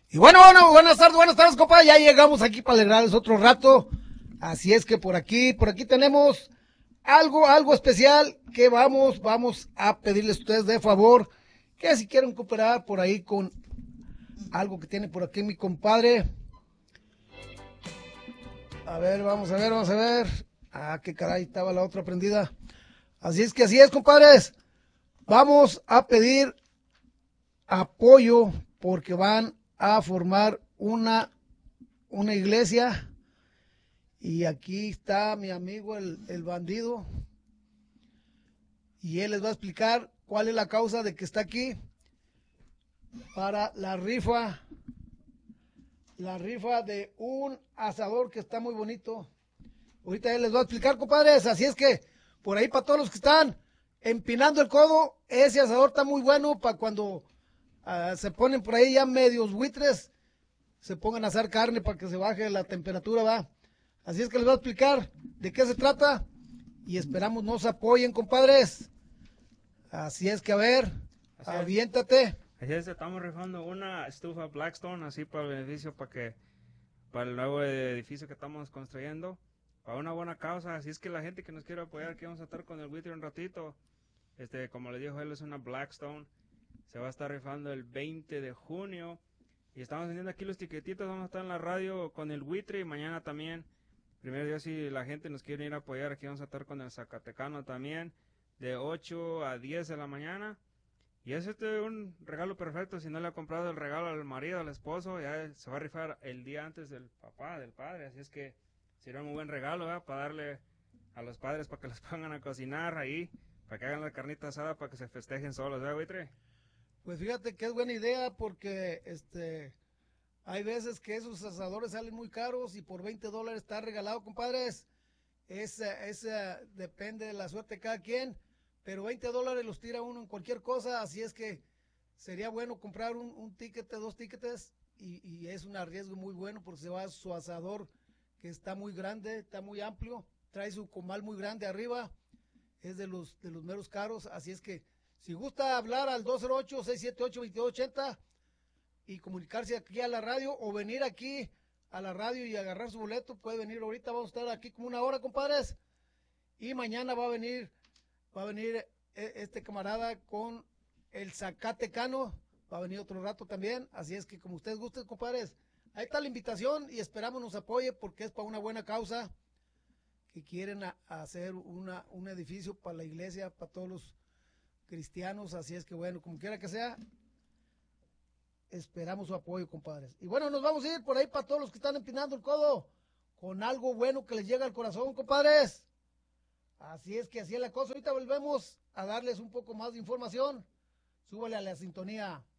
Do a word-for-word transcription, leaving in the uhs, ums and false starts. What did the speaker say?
Y bueno, bueno, buenas tardes, buenas tardes, compa. Ya llegamos aquí para alegrarles otro rato. Así es que por aquí, por aquí tenemos algo, algo especial que vamos, vamos a pedirles a ustedes de favor que si quieren cooperar por ahí con algo que tiene por aquí mi compadre. A ver, vamos a ver, vamos a ver. Ah, qué caray, estaba la otra prendida. Así es que así es, compadres. Vamos a pedir apoyo porque van a formar una, una iglesia. Y aquí está mi amigo el, el bandido. Y él les va a explicar cuál es la causa de que está aquí para la rifa. La rifa de un asador que está muy bonito. Ahorita él les va a explicar, compadres. Así es que por ahí para todos los que están empinando el codo, ese asador está muy bueno para cuando uh, se ponen por ahí ya medios buitres, se pongan a asar carne para que se baje la temperatura, va. Así es que les voy a explicar de qué se trata y esperamos nos apoyen, compadres. Así es que a ver, Así es. aviéntate. Así es, estamos rifando una estufa Blackstone, así para el beneficio, para que, para el nuevo edificio que estamos construyendo, para una buena causa. Así es que la gente que nos quiere apoyar, aquí vamos a estar con el Wither un ratito. Este, como les dijo él, es una Blackstone. Se va a estar rifando el veinte de junio. Y estamos vendiendo aquí los tiquetitos, vamos a estar en la radio con el Wither y mañana también. Primero Dios, si la gente nos quiere ir a apoyar, aquí vamos a estar con el Zacatecano también, de ocho a diez de la mañana. Y es este un regalo perfecto. Si no le ha comprado el regalo al marido, al esposo, ya se va a rifar el día antes del papá, del padre. Así es que será un buen regalo, ¿verdad? Para darle a los padres para que los pongan a cocinar ahí, para que hagan la carnita asada, para que se festejen solos, ¿verdad, buitre? Pues fíjate que es buena idea porque este hay veces que esos asadores salen muy caros y por veinte dólares está regalado, compadres. Esa, esa depende de la suerte de cada quien, pero veinte dólares los tira uno en cualquier cosa, así es que sería bueno comprar un, un ticket, dos tickets, y, y es un arriesgo muy bueno porque se va su asador que está muy grande, está muy amplio, trae su comal muy grande arriba, es de los, de los meros caros, así es que si gusta hablar al dos cero ocho, seis siete ocho, dos dos ocho cero y comunicarse aquí a la radio o venir aquí a la radio y agarrar su boleto, puede venir ahorita, vamos a estar aquí como una hora, compadres, y mañana va a venir, va a venir este camarada con el Zacatecano, va a venir otro rato también, así es que como ustedes gusten, compadres, ahí está la invitación y esperamos nos apoye porque es para una buena causa, que quieren a, a hacer una, un edificio para la iglesia, para todos los cristianos, así es que bueno, como quiera que sea, esperamos su apoyo, compadres. Y bueno, nos vamos a ir por ahí para todos los que están empinando el codo, con algo bueno que les llega al corazón, compadres. Así es que así es la cosa. Ahorita volvemos a darles un poco más de información. Súbale a la sintonía.